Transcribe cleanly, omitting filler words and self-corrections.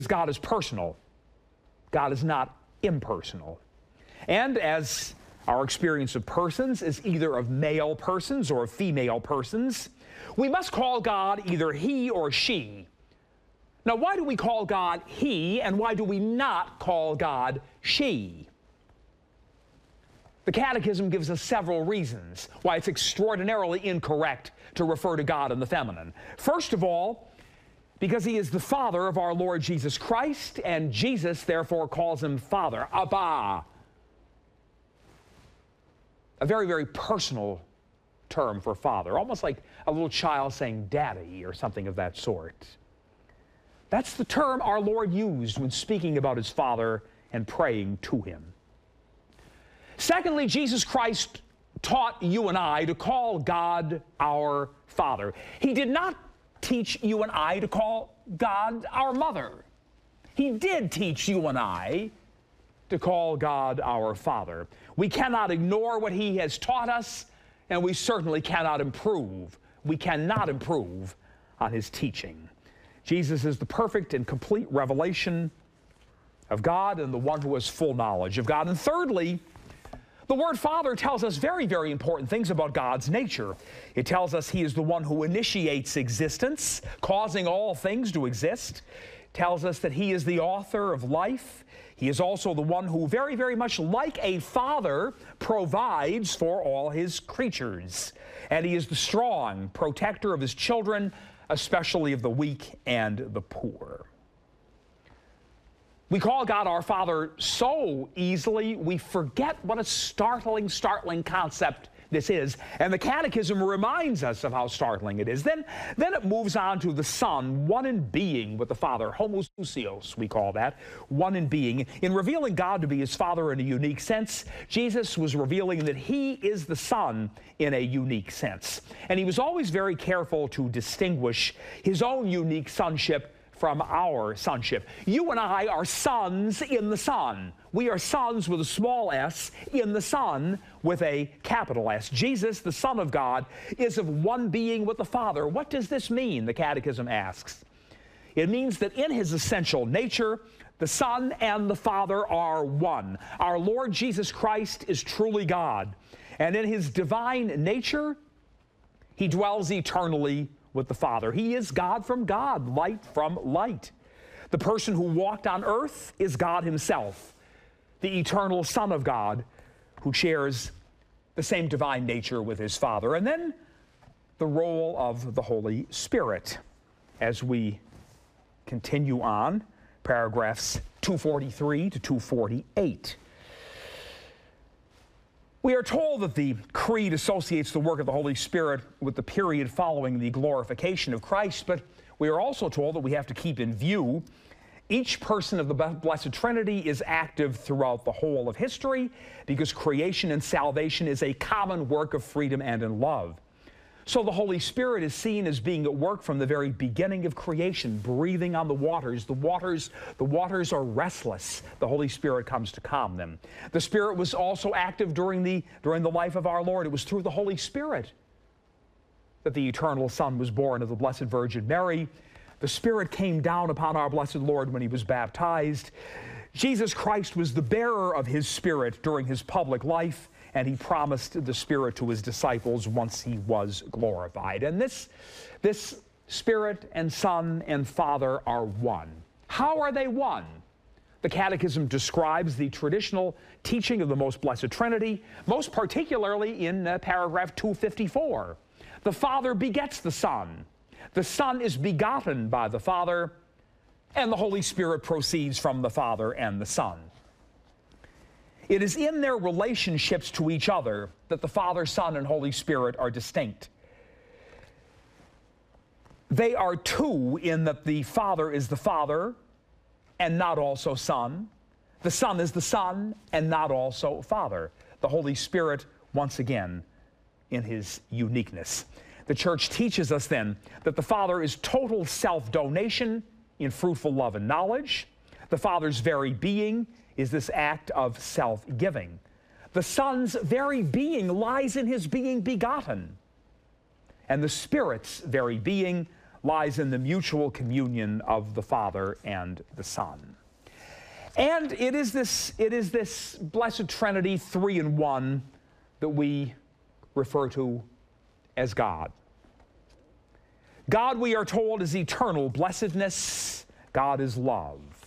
God is personal. God is not impersonal. And as our experience of persons is either of male persons or of female persons, we must call God either he or she. Now, why do we call God he, and why do we not call God she? The Catechism gives us several reasons why it's extraordinarily incorrect to refer to God in the feminine. First of all, because he is the Father of our Lord Jesus Christ, and Jesus therefore calls him Father, Abba. A very, very personal term for father, almost like a little child saying daddy or something of that sort. That's the term our Lord used when speaking about his Father and praying to him. Secondly, Jesus Christ taught you and I to call God our Father. He did not teach you and I to call God our mother. He did teach you and I to call God our Father. We cannot ignore what he has taught us, and we certainly cannot improve. We cannot improve on his teaching. Jesus is the perfect and complete revelation of God and the one who has full knowledge of God. And thirdly, the word Father tells us very, very important things about God's nature. It tells us he is the one who initiates existence, causing all things to exist. It tells us that he is the author of life. He is also the one who, very, very much like a father, provides for all his creatures. And he is the strong protector of his children, especially of the weak and the poor. We call God our Father so easily, we forget what a startling concept this is. And the Catechism reminds us of how startling it is. Then it moves on to the Son, one in being with the Father. Homoousios, we call that, one in being. In revealing God to be his Father in a unique sense, Jesus was revealing that he is the Son in a unique sense. And he was always very careful to distinguish his own unique sonship from our sonship. You and I are sons in the Son. We are sons with a small s in the Son with a capital S. Jesus, the Son of God, is of one being with the Father. What does this mean? The Catechism asks. It means that in his essential nature, the Son and the Father are one. Our Lord Jesus Christ is truly God. And in his divine nature, he dwells eternally with the Father. He is God from God, light from light. The person who walked on earth is God himself, the eternal Son of God who shares the same divine nature with his Father. And then the role of the Holy Spirit as we continue on, paragraphs 243 to 248. We are told that the Creed associates the work of the Holy Spirit with the period following the glorification of Christ, but we are also told that we have to keep in view each person of the Blessed Trinity is active throughout the whole of history because creation and salvation is a common work of freedom and in love. So the Holy Spirit is seen as being at work from the very beginning of creation, breathing on the waters. The waters are restless. The Holy Spirit comes to calm them. The Spirit was also active during the life of our Lord. It was through the Holy Spirit that the eternal Son was born of the Blessed Virgin Mary. The Spirit came down upon our blessed Lord when he was baptized. Jesus Christ was the bearer of his Spirit during his public life, and he promised the Spirit to his disciples once he was glorified. And this Spirit and Son and Father are one. How are they one? The Catechism describes the traditional teaching of the Most Blessed Trinity, most particularly in paragraph 254. The Father begets the Son. The Son is begotten by the Father, and the Holy Spirit proceeds from the Father and the Son. It is in their relationships to each other that the Father, Son, and Holy Spirit are distinct. They are two in that the Father is the Father and not also Son. The Son is the Son and not also Father. The Holy Spirit, once again, in his uniqueness. The Church teaches us then that the Father is total self-donation in fruitful love and knowledge. The Father's very being is this act of self-giving. The Son's very being lies in his being begotten. And the Spirit's very being lies in the mutual communion of the Father and the Son. And it is this blessed Trinity, 3 in 1, that we refer to as God. God, we are told, is eternal blessedness. God is love.